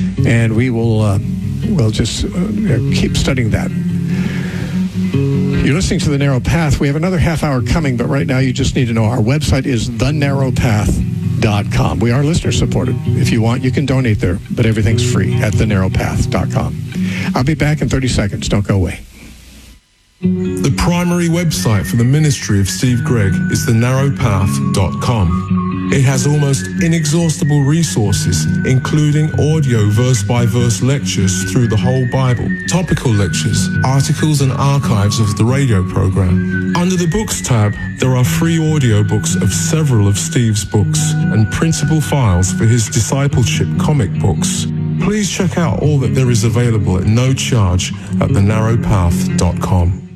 and we'll just keep studying that. You're listening to The Narrow Path. We have another half hour coming, but right now you just need to know our website is thenarrowpath.com. We are listener supported. If you want, you can donate there, but everything's free at thenarrowpath.com. I'll be back in 30 seconds. Don't go away. The primary website for the ministry of Steve Gregg is thenarrowpath.com. It has almost inexhaustible resources, including audio verse-by-verse lectures through the whole Bible, topical lectures, articles and archives of the radio program. Under the Books tab, there are free audiobooks of several of Steve's books and printable files for his discipleship comic books. Please check out all that there is available at no charge at thenarrowpath.com.